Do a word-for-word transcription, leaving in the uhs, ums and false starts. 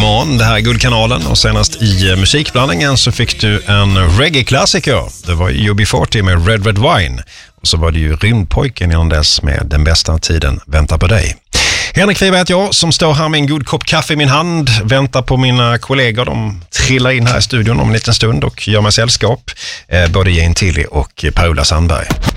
morgon, det här är Guldkanalen och senast i musikblandningen så fick du en reggae-klassiker. Det var U B fyrtio med Red Red Wine och så var det ju Rymdpojken innan dess med Den bästa tiden väntar på dig. Henrik Wiberg heter jag som står här med en god kopp kaffe i min hand, väntar på mina kollegor. De trillar in här i studion om en liten stund och gör mig sällskap. Eh, både Jane Tilly och Paula Sandberg.